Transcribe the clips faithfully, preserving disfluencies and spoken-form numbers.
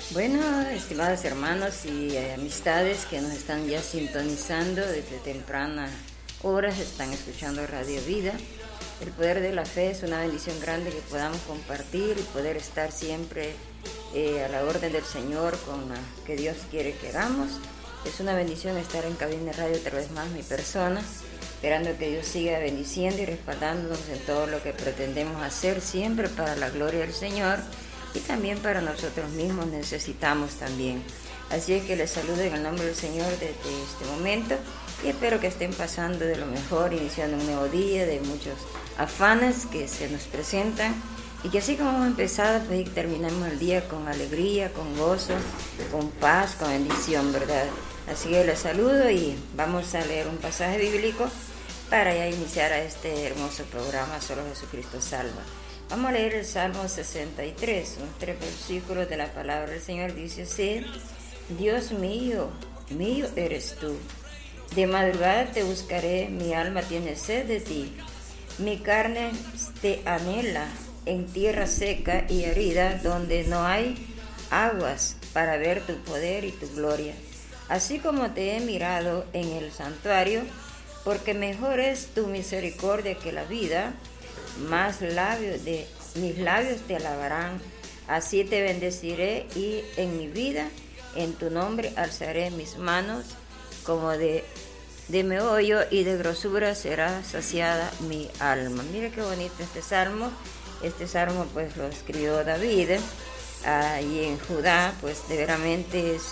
Bueno, estimados hermanos y eh, amistades que nos están ya sintonizando desde tempranas horas, están escuchando Radio Vida. El poder de la fe es una bendición grande que podamos compartir y poder estar siempre eh, a la orden del Señor con la que Dios quiere que hagamos. Es una bendición estar en Cabina Radio otra vez más, mi persona, esperando que Dios siga bendiciendo y respaldándonos en todo lo que pretendemos hacer, siempre para la gloria del Señor. Y también para nosotros mismos necesitamos también. Así es que les saludo en el nombre del Señor desde este momento y espero que estén pasando de lo mejor, iniciando un nuevo día de muchos afanes que se nos presentan y que así como hemos empezado, pues terminamos el día con alegría, con gozo, con paz, con bendición, ¿verdad? Así que les saludo y vamos a leer un pasaje bíblico para ya iniciar a este hermoso programa Solo Jesucristo Salva. Vamos a leer el Salmo sesenta y tres, unos tres versículos de la palabra del Señor. Dice así: Dios mío, mío eres tú. De madrugada te buscaré, mi alma tiene sed de ti. Mi carne te anhela en tierra seca y herida, donde no hay aguas, para ver tu poder y tu gloria. Así como te he mirado en el santuario, porque mejor es tu misericordia que la vida. Más labios de mis labios te alabarán, así te bendeciré y en mi vida, en tu nombre alzaré mis manos, como de, de meollo y de grosura será saciada mi alma. Mire qué bonito este salmo. Este salmo pues lo escribió David, ahí en Judá, pues de veramente es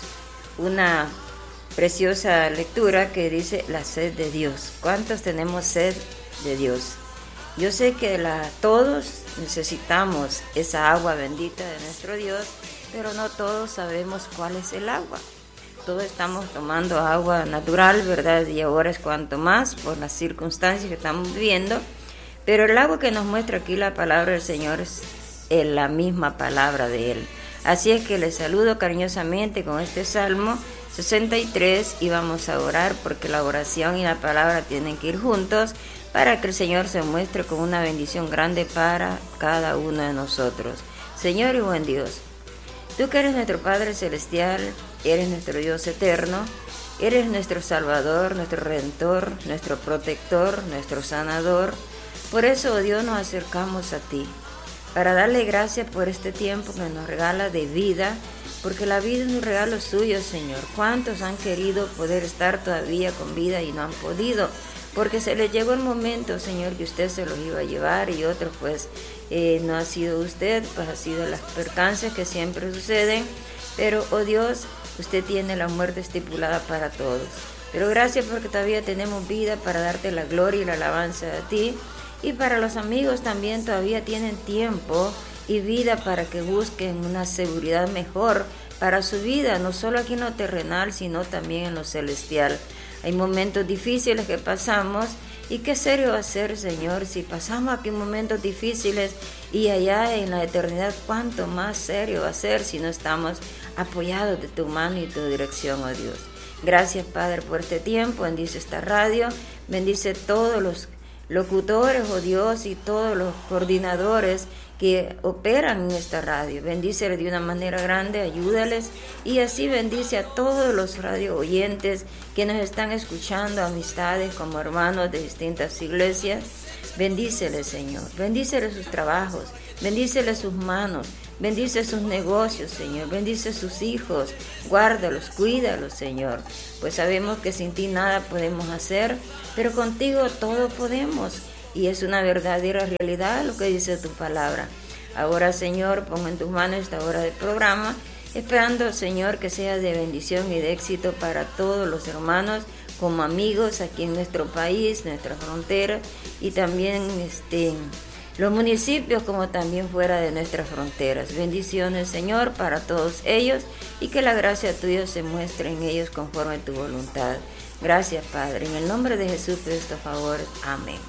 una preciosa lectura que dice la sed de Dios. ¿Cuántos tenemos sed de Dios? Yo sé que la, todos necesitamos esa agua bendita de nuestro Dios, pero no todos sabemos cuál es el agua. Todos estamos tomando agua natural, ¿verdad? Y ahora es cuanto más por las circunstancias que estamos viviendo. Pero el agua que nos muestra aquí la palabra del Señor es la misma palabra de Él. Así es que les saludo cariñosamente con este Salmo sesenta y tres y vamos a orar porque la oración y la palabra tienen que ir juntos, para que el Señor se muestre con una bendición grande para cada uno de nosotros. Señor y buen Dios, tú que eres nuestro Padre Celestial, eres nuestro Dios eterno, eres nuestro Salvador, nuestro Redentor, nuestro Protector, nuestro Sanador. Por eso, oh Dios, nos acercamos a ti, para darle gracias por este tiempo que nos regala de vida, porque la vida es un regalo suyo, Señor. ¿Cuántos han querido poder estar todavía con vida y no han podido? Porque se les llegó el momento, Señor, que usted se los iba a llevar y otros pues eh, no ha sido usted, pues ha sido las percances que siempre suceden. Pero, oh Dios, usted tiene la muerte estipulada para todos. Pero gracias porque todavía tenemos vida para darte la gloria y la alabanza a ti. Y para los amigos también todavía tienen tiempo y vida para que busquen una seguridad mejor para su vida, no solo aquí en lo terrenal, sino también en lo celestial. Hay momentos difíciles que pasamos y qué serio va a ser, Señor, si pasamos aquí momentos difíciles y allá en la eternidad, cuánto más serio va a ser si no estamos apoyados de tu mano y tu dirección, oh Dios. Gracias, Padre, por este tiempo. Bendice esta radio, bendice todos los locutores, oh Dios, y todos los coordinadores que operan en esta radio. Bendíceles de una manera grande, ayúdales y así bendice a todos los radio oyentes que nos están escuchando, amistades como hermanos de distintas iglesias. Bendíceles, Señor, bendíceles sus trabajos, bendíceles sus manos, bendice sus negocios, Señor, bendice sus hijos, guárdalos, cuídalos, Señor, pues sabemos que sin ti nada podemos hacer, pero contigo todo podemos. Y es una verdadera realidad lo que dice tu palabra. Ahora, Señor, pongo en tus manos esta hora del programa, esperando, Señor, que sea de bendición y de éxito para todos los hermanos, como amigos aquí en nuestro país, nuestra frontera, y también este, los municipios, como también fuera de nuestras fronteras. Bendiciones, Señor, para todos ellos, y que la gracia tuya se muestre en ellos conforme a tu voluntad. Gracias, Padre. En el nombre de Jesús pido este favor. Amén.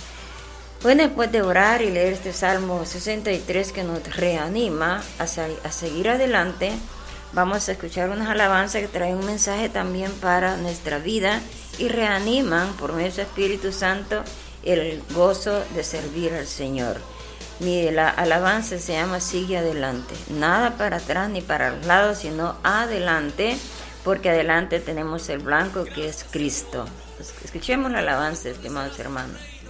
Bueno, después de orar y leer este Salmo sesenta y tres que nos reanima a, a seguir adelante, vamos a escuchar unas alabanzas que traen un mensaje también para nuestra vida y reaniman por medio de su Espíritu Santo el gozo de servir al Señor. Mi la alabanza se llama sigue adelante, nada para atrás ni para los lados, sino adelante, porque adelante tenemos el blanco que es Cristo. Escuchemos la alabanza, estimados hermanos.